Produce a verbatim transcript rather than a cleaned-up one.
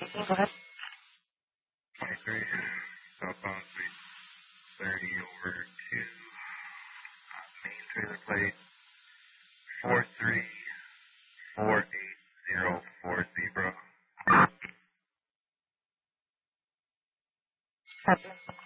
Go ahead. twenty-three, southbound Suite thirty over to uh, main trailer plate four three four eight zero four zebra. Copy.